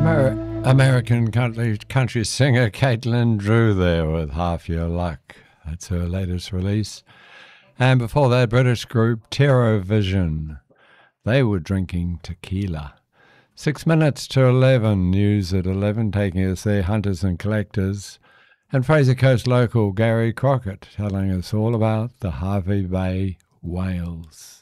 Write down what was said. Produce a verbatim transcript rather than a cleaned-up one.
Amer- American country, country singer Caitlin Drew there with Half Your Luck. That's her latest release. And before that, British group Terrorvision. They were drinking tequila. Six minutes to eleven, news at eleven, taking us there, Hunters and Collectors. And Fraser Coast local Gary Crockett telling us all about the Hervey Bay whales.